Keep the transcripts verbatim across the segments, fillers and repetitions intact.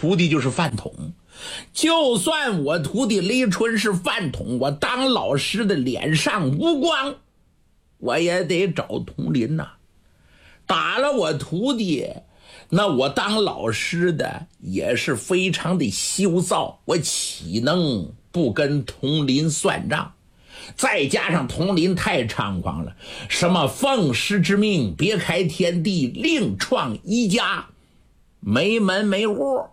徒弟就是饭桶。就算我徒弟李春是饭桶，我当老师的脸上无光，我也得找佟林呐、啊。打了我徒弟，那我当老师的也是非常的羞臊，我岂能不跟佟林算账？再加上佟林太猖狂了，什么奉师之命别开天地，另创一家，没门没户，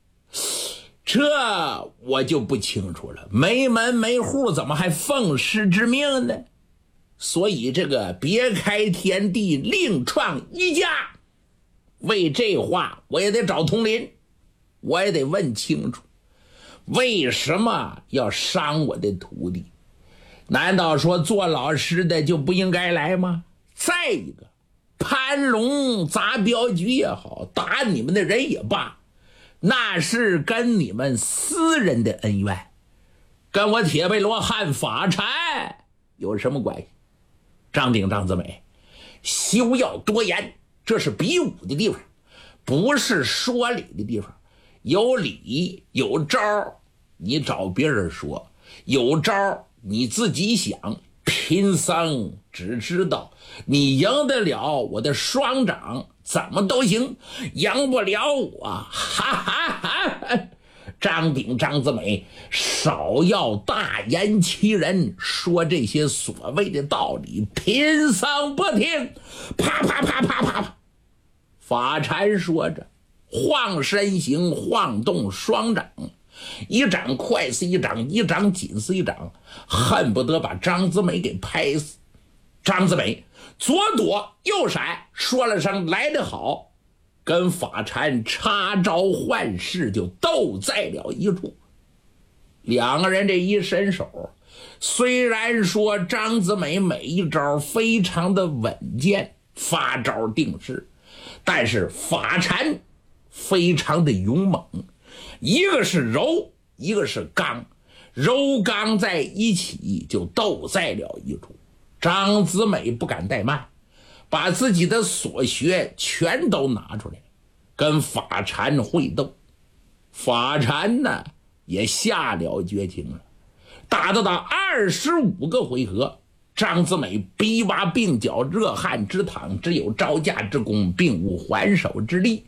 这我就不清楚了。没门没户怎么还奉师之命呢？所以这个别开天地，另创一家，为这话我也得找佟林，我也得问清楚，为什么要伤我的徒弟？难道说做老师的就不应该来吗？再一个，盘龙砸镖局也好，打你们的人也罢，那是跟你们私人的恩怨，跟我铁背罗汉法禅有什么关系？张鼎张子美，休要多言，这是比武的地方，不是说理的地方。有理有招，你找别人说；有招你自己想。贫僧只知道你赢得了我的双掌，怎么都行；赢不了我，哈哈哈！张鼎张子美，少要大言欺人，说这些所谓的道理，贫僧不听！啪啪啪啪啪啪！法禅说着，晃身形，晃动双掌，一掌快似一掌，一掌紧似一掌，恨不得把张子美给拍死。张子美左躲右闪，说了声来得好，跟法禅插招换式，就斗在了一处。两个人这一伸手，虽然说张子美每一招非常的稳健，发招定势，但是法禅非常的勇猛，一个是柔，一个是刚，柔刚在一起就斗在了一处。张子美不敢怠慢，把自己的所学全都拿出来跟法禅会斗。法禅呢也下了决心了，打到到二十五个回合，张子美逼挖鬓角，热汗直淌，只有招架之功，并无还手之力，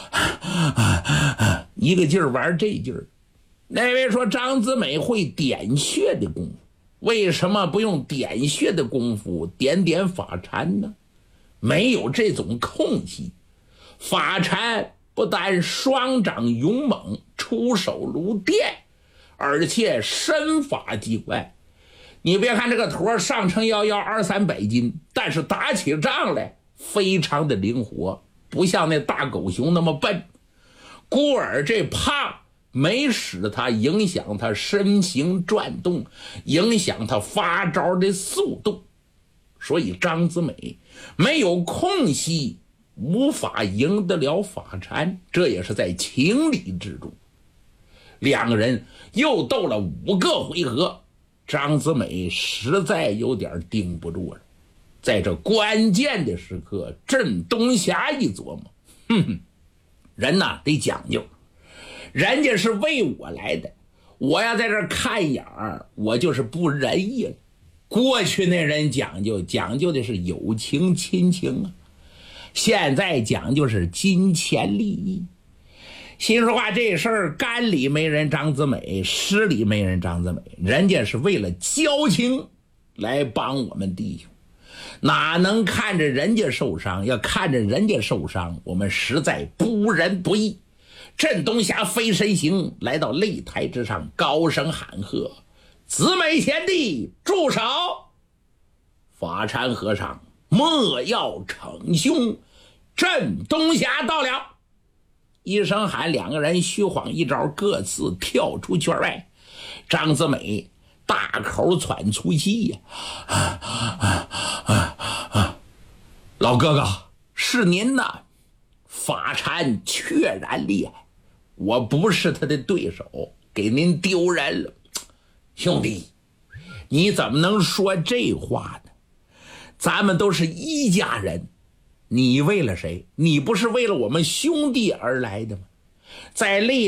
一个劲儿玩这劲儿。那位说张子美会点穴的功夫，为什么不用点穴的功夫点点法禅呢？没有这种空隙。法禅不但双掌勇猛，出手如电，而且身法极快。你别看这个坨上称要要二三百斤，但是打起仗来非常的灵活，不像那大狗熊那么笨。孤儿这胖没使他影响他身形转动，影响他发招的速度，所以张子美没有空隙，无法赢得了法禅，这也是在情理之中。两个人又斗了五个回合，张子美实在有点盯不住了。在这关键的时刻，镇东霞一琢磨，哼哼，人呐得讲究，人家是为我来的，我要在这看眼儿，我就是不仁义了。过去那人讲究讲究的是友情亲情啊，现在讲究是金钱利益。心说话，这事儿干里没人张子美，湿里没人张子美，人家是为了交情来帮我们弟兄，哪能看着人家受伤？要看着人家受伤，我们实在不仁不义。镇东霞飞身行，来到擂台之上，高声喊喝：子美贤弟住手！法禅和尚莫要逞凶，镇东霞到了。一声喊，两个人虚晃一招，各自跳出圈外。张子美大口喘粗气呀、啊啊啊啊！老哥哥，是您呐！法禅确然厉害，我不是他的对手，给您丢人了。兄弟，你怎么能说这话呢？咱们都是一家人，你为了谁？你不是为了我们兄弟而来的吗？在擂